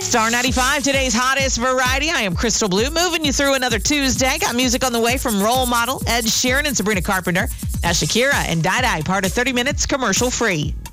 Star 95, today's hottest variety. I am Crystal Blue, moving you through another Tuesday. Got music on the way from Role Model, Ed Sheeran, and Sabrina Carpenter. Now Shakira and Dai Dai, part of 30 Minutes commercial free.